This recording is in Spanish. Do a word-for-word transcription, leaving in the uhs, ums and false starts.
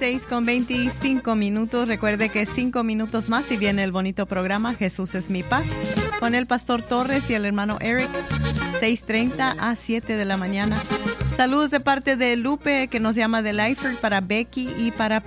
seis con veinticinco minutos. Recuerde que cinco minutos más y viene el bonito programa Jesús es mi paz con el pastor Torres y el hermano Eric, seis treinta a siete de la mañana. Saludos de parte de Lupe, que nos llama de Lyford, para Becky y para